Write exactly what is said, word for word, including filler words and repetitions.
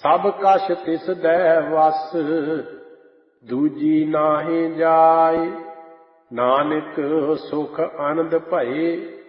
ਸਭ ਕਛ ਤਿਸ ਦੈ ਵਸ, ਦੂਜੀ ਨਾਹੀ ਜਾਇ। ਨਾਨਕ ਸੁਖ ਆਨੰਦ ਭਏ,